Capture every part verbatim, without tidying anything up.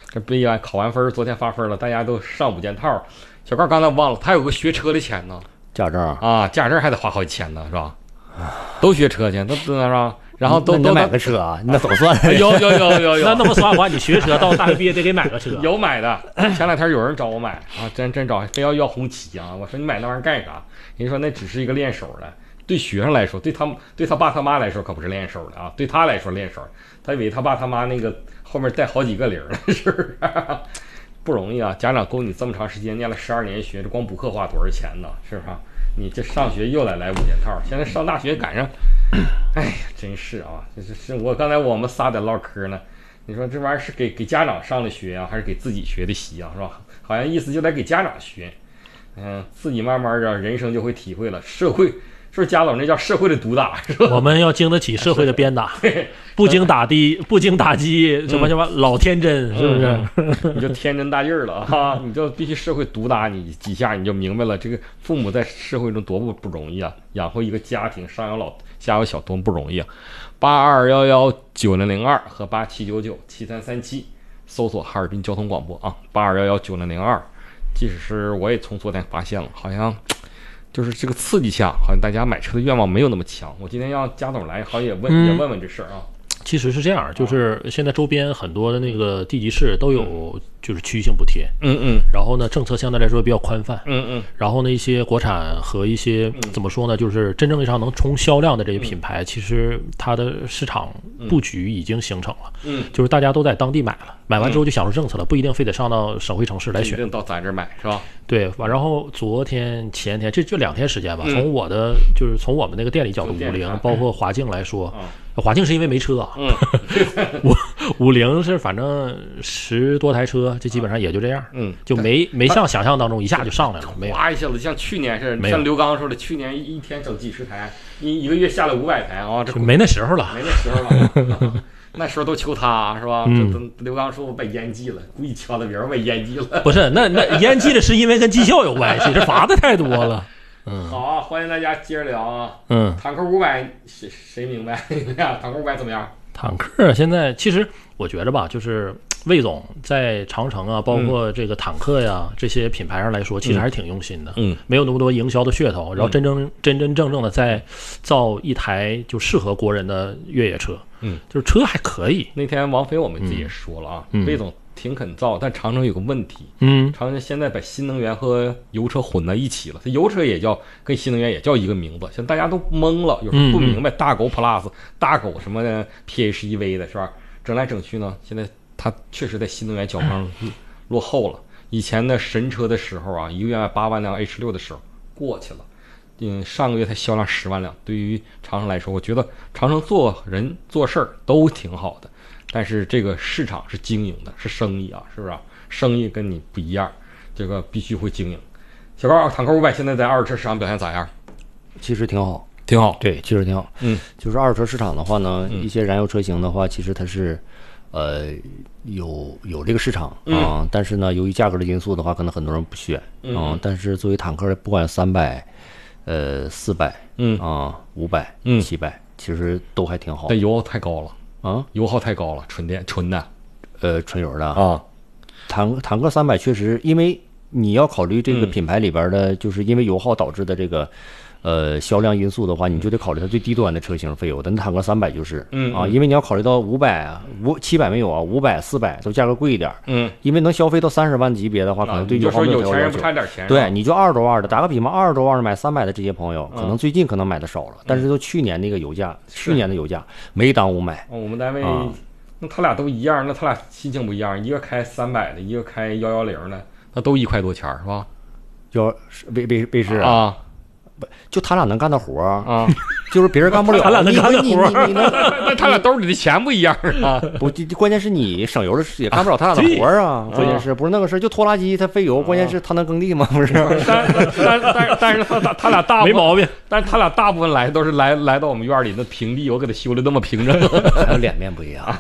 这毕业考完分，昨天发分了，大家都上五件套。小高刚才忘了，他有个学车的钱呢， 驾照啊，驾照还得花好几千呢，是吧？都学车去，都都是吧？然后都都买个车啊，那怎么算？ 有有有有有， 那那么算的话，你学车到大学毕业得给买个车。 有买的，前两天有人找我买啊，真真找，非要要红旗啊！我说你买那玩意儿干啥？人家说那只是一个练手的，对学生来说，对他对他爸他妈来说可不是练手的啊，对他来说练手，他以为他爸他妈那个后面带好几个零呢，是不是？不容易啊！家长供你这么长时间，念了十二年学，这光补课花多少钱呢？是不是？你这上学又来来五件套，现在上大学赶上，哎呀，真是啊！这是是我刚才我们仨在唠嗑呢，你说这玩意儿是给给家长上的学啊，还是给自己学的习啊？是吧？好像意思就得给家长学，嗯，自己慢慢的人生就会体会了。社会是不是家长那叫社会的毒打？是吧？ 我们要经得起社会的鞭打，不经打的不经打击，什么什么老天真，是不是？ 嗯、你就天真大劲儿了啊！你就必须社会毒打你几下，你就明白了，这个父母在社会中多不不容易啊！养活一个家庭，上有老下有小，多么不容易啊！八二幺幺九零零二和八七九九七三三七，搜索哈尔滨交通广播啊！八二幺幺九零零二，即使是我也从昨天发现了，好像。就是这个刺激下，好像大家买车的愿望没有那么强。我今天让加总来，好像也问、嗯、也问问这事儿啊。 其实是这样，就是现在周边很多的那个地级市都有就是区域性补贴， 嗯嗯， 然后呢政策相对来说比较宽泛， 嗯嗯， 然后呢一些国产和一些、嗯、怎么说呢，就是真正意义上能冲销量的这些品牌，嗯、其实它的市场布局已经形成了， 嗯， 就是大家都在当地买了，买完之后就享受政策了，不一定非得上到省会城市来选， 一定到咱这儿买是吧？ 对，然后昨天前天这就两天时间吧，嗯、从我的就是从我们那个店里角度，五菱包括华境来说。嗯华境是因为没车啊， 嗯， 五五菱是反正十多台车，这基本上也就这样， 嗯， 就没没像想象当中一下就上来了，没有， 哗一下子像去年是，像刘刚说的，去年一天整几十台，一一个月下来五百台啊，这没那时候了， 没那时候了，那时候都求他是吧？ 嗯、 这刘刚说我被烟记了，故意敲的别人被烟记了， 不是，那那烟记的是因为跟绩效有关系，这罚的太多了。 嗯，好啊，欢迎大家接着聊啊。 嗯， 坦克五百谁谁明白呀？坦克五百怎么样？ 坦克现在其实我觉着吧，就是魏总在长城啊，包括这个坦克呀、嗯、这些品牌上来说，其实还是挺用心的。 嗯， 没有那么多营销的噱头，然后真正、嗯、真真正正的在造一台就适合国人的越野车。 嗯， 就是车还可以。 那天王菲我们自己也说了啊，嗯、魏总。挺肯造，但长城有个问题， 嗯， 长城现在把新能源和油车混在一起了，它油车也叫跟新能源也叫一个名字，现在大家都懵了，有时候不明白，大狗 Plus、大狗什么的 P H E V 的是吧？整来整去呢，现在它确实在新能源角上落后了。以前的神车的时候啊，一个月卖八万辆 H 六的时候过去了，嗯，上个月才销量十万辆。对于长城来说，我觉得长城做人做事儿都挺好的。但是这个市场是经营的，是生意啊，是不是、啊？生意跟你不一样，这个必须会经营。小高，坦克五百现在在二手车市场表现咋样？ 其实挺好， 挺好。 对，其实挺好。 嗯， 就是二手车市场的话呢， 嗯、 一些燃油车型的话，其实它是，呃，有有这个市场啊、 嗯呃，但是呢，由于价格的因素的话，可能很多人不选。 嗯、 呃，但是作为坦克，不管三百，呃，四百， 嗯啊，五百， 嗯， 七百，其实都还挺好。 但油太高了。 啊， 油耗太高了，纯电纯的， 呃，纯油的啊。 坦坦克三百确实，因为你要考虑这个品牌里边的，嗯、就是因为油耗导致的这个，呃，销量因素的话，你就得考虑它最低端的车型费油的。那坦克三百就是， 嗯啊，因为你要考虑到五百啊，五七百没有啊，五百、四百都价格贵一点， 嗯， 因为能消费到三十万级别的话，可能对油耗没有有钱人不差点钱， 对，你就二十多万的，打个比方，二十多万的买三百的这些朋友，可能最近可能买的少了， 嗯、 但是都去年那个油价，去年的油价没耽误买。 哦，我们单位。 啊那他俩都一样，那他俩心情不一样，一个开三百的，一个开幺幺零的，那都一块多钱是吧？ 就威威威士啊， 不就他俩能干的活啊？ 就是别人干不了， 他俩能干的活， 那他俩兜里的钱不一样啊？ 不，关键是你省油的也干不了他俩的活啊。关键是不是那个事就拖拉机它费油，关键是他能耕地吗？不是？ 但但但但是他他俩大没毛病， 但是他俩大部分来都是来来到我们院里那平地，我给他修的那么平整， 还有脸面不一样。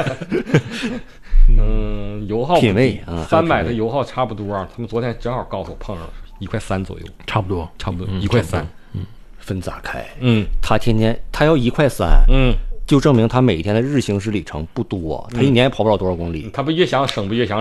嗯，油耗品味啊， 三百的油耗差不多啊。他们昨天正好告诉我碰上了一块三左右， 差不多， 差不多一块三。 嗯， 分咋开？ 嗯， 他天天他要一块三， 嗯， 就证明他每天的日行驶里程不多，他一年也跑不了多少公里。 他不越想省不越想